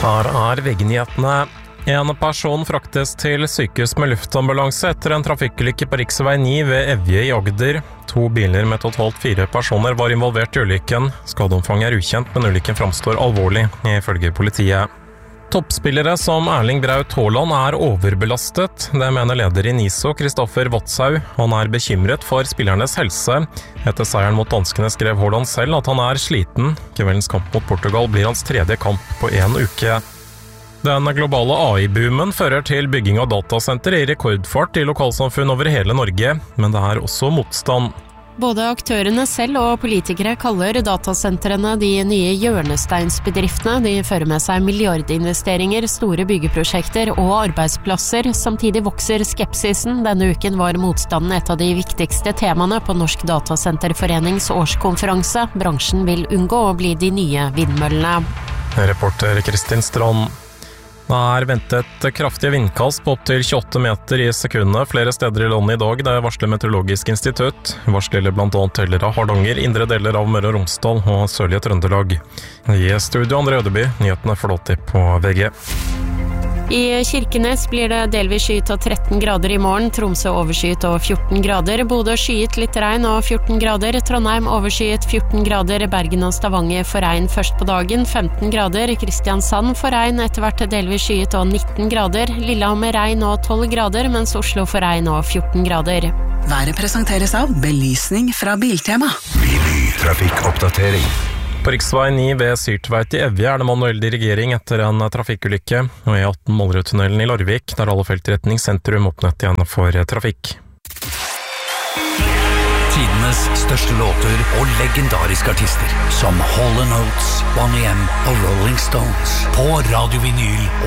Her VG-nyhetene. En person fraktes til sykehus med luftambulanse etter en trafikkulykke på riksvei 9 ved Evje i Agder. 2 biler med totalt 4 personer var involvert i ulykken. Skadeomfanget ukjent, men ulykken framstår alvorlig, ifølge politiet. Toppspillere som Erling Braut Haaland overbelastet. Det mener leder i NISO, Kristoffer Watzau. Han bekymret for spillernes helse. Etter seieren mot danskene skrev Haaland selv at han sliten. Kveldens kamp mot Portugal blir hans 3. kamp på 1 uke. Den globale AI-boomen fører til bygging av datasenter i rekordfart i lokalsamfunn over hele Norge, men det også motstand. Både aktørene selv og politikere kaller datasentrene de nye hjørnesteinsbedriftene. De fører med seg milliardinvesteringer, store byggeprosjekter og arbeidsplasser. Samtidig vokser skepsisen. Denne uken var motstanden et av de viktigste temaene på Norsk Datasenterforenings årskonferanse. Bransjen vil unngå å bli de nye vindmøllene. Reporter Kristin Strand. Det ventet kraftige vindkast på opp til 28 meter i sekundet flere steder i landet i dag. Det varsler Meteorologisk institutt. Varsler blant annet deler av Hardanger, indre deler av Møre og Romsdal og sørlige Trøndelag. I studio Andre Ødeby, nyhetene forlåter på VG. I Kirkenes blir det delvis skyet og 13 grader i morgen, Tromsø overskyet og 14 grader, Bodø skyet litt regn og 14 grader, Trondheim overskyet 14 grader, Bergen og Stavanger får regn først på dagen, 15 grader, Kristiansand får regn etter hvert delvis skyet og 19 grader, Lillehammer regn og 12 grader, mens Oslo får regn og 14 grader. Været presenteres av belysning fra Biltema. Trafikkoppdatering. På riksvei 9 ved Syrtveit i Evje det manuell dirigering etter en trafikkulykke, og E18 Målerudtunnelen i Larvik, der alle feltretning sentrum åpnet igjen for trafikk. Tidenes største låter og legendariske artister, som Hall & Oates, Boney M og Rolling Stones, på Radio Vinyl